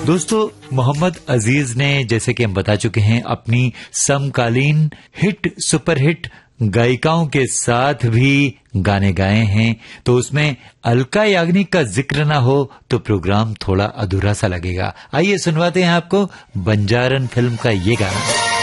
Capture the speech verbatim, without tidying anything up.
दोस्तों, मोहम्मद अजीज ने, जैसे कि हम बता चुके हैं, अपनी समकालीन हिट सुपर हिट गायिकाओं के साथ भी गाने गाए हैं, तो उसमें अलका याग्निक का जिक्र ना हो तो प्रोग्राम थोड़ा अधूरा सा लगेगा। आइए सुनवाते हैं आपको बंजारन फिल्म का ये गाना।